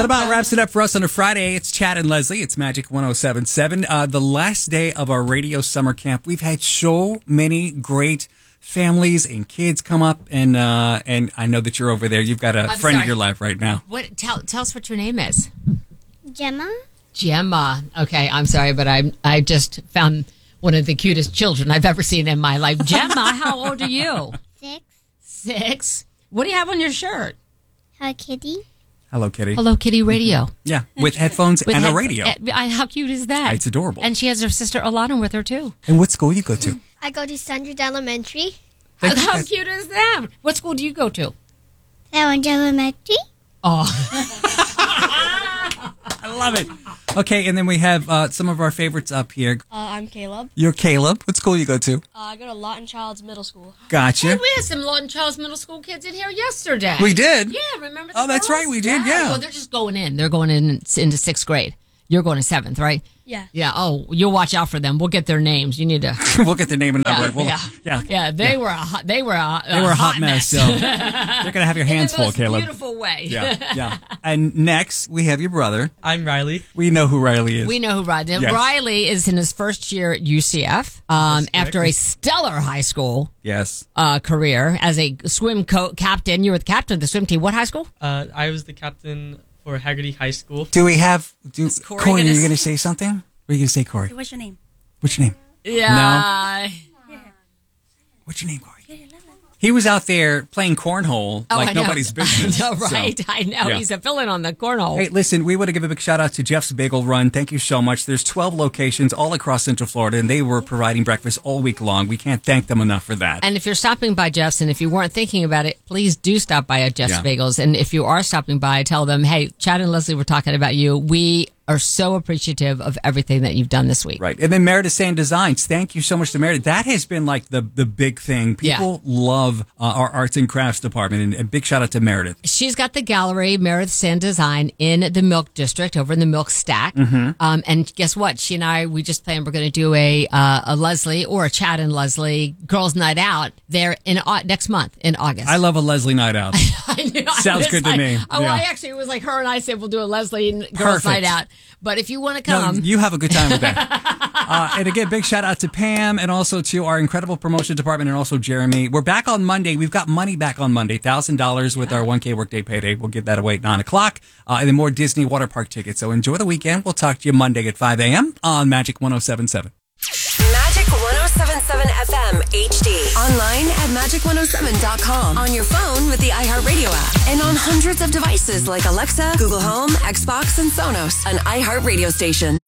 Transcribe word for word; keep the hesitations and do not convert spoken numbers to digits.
that about wraps it up for us on a Friday. It's Chad and Leslie. It's Magic one oh seven point seven. Uh, the last day of our radio summer camp. We've had so many great families and kids come up, and uh, and I know that you're over there. You've got a I'm friend sorry. of your life right now. What? Tell tell us what your name is. Gemma? Gemma. Okay, I'm sorry, but I I just found one of the cutest children I've ever seen in my life. Gemma, how old are you? Six. Six. What do you have on your shirt? Hi, Kitty. Hello, Kitty. Hello Kitty Radio. Yeah, with headphones With and head- a radio. eh, I- How cute is that? It's adorable. And she has her sister Alana with her too. And what school you go to? I go to Sandridge Elementary. Thank you. How cute is that? What school do you go to? Sandridge Elementary. Oh, I love it. Okay, and then we have uh, some of our favorites up here. Uh, I'm Caleb. You're Caleb. What school you go to? Uh, I go to Lawton Childs Middle School. Gotcha. we had some Lawton Charles Middle School kids in here yesterday. We did? Yeah, remember? Oh, the that's girls? right, we did, yeah. Well, they're just going in. They're going in into sixth grade. You're going to seventh, right? Yeah. Yeah. Oh, you'll watch out for them. We'll get their names. You need to. We'll get the name and number. Yeah, We'll- yeah, yeah. yeah. They were a hot, they were a, They were a hot, mess, so they're gonna have your hands in the full, most Caleb. Beautiful way. Yeah, yeah. And next we have your brother. I'm Riley. We know who Riley is. We know who Riley is. Yes. Riley is in his first year at U C F um, after a stellar high school Yes. uh, career as a swim co- captain. You were the captain of the swim team. What high school? Uh, I was the captain for Haggerty High School. Do we have? Do, Is Corey Corey, gonna are you s- going to say something? What are you going to say, Corey? What's your name? What's your name? Yeah. What's your name, Corey? He was out there playing cornhole Oh, like I know. nobody's business. I know, so- right? I know. yeah. He's a fill-in on the cornhole. Hey, listen, we want to give a big shout out to Jeff's Bagel Run. Thank you so much. There's twelve locations all across Central Florida, and they were providing breakfast all week long. We can't thank them enough for that. And if you're stopping by Jeff's, and if you weren't thinking about it, please do stop by at Jeff's Yeah. Bagels. And if you are stopping by, tell them, hey, Chad and Leslie were talking about you. We are so appreciative of everything that you've done this week. Right. And then Meredith Sand Designs. Thank you so much to Meredith. That has been like the, the big thing. People love uh, our arts and crafts department. And a big shout out to Meredith. She's got the gallery, Meredith Sand Design, in the Milk District, over in the Milk Stack. Mm-hmm. Um, and guess what? She and I, we just planned we're going to do a uh, a Leslie or a Chad and Leslie Girls Night Out there in uh, next month in August. I love a Leslie night out. I knew, I Sounds was good to like- me. Oh, Yeah. I actually it was like her and I said we'll do a Leslie Girls Perfect. Night Out. But if you want to No, come, you have a good time with that. uh, and again, big shout out to Pam and also to our incredible promotion department and also Jeremy. We're back on Monday. We've got money back on Monday, one thousand dollars with our one K Workday Payday. We'll give that away at nine o'clock. Uh, and then more Disney water park tickets. So enjoy the weekend. We'll talk to you Monday at five a.m. on Magic one oh seven point seven. Magic one oh seven point seven F M H D. Online at magic one oh seven dot com. On your phone with the iHeartRadio app. And on hundreds of devices like Alexa, Google Home, Xbox, and Sonos. An iHeartRadio station.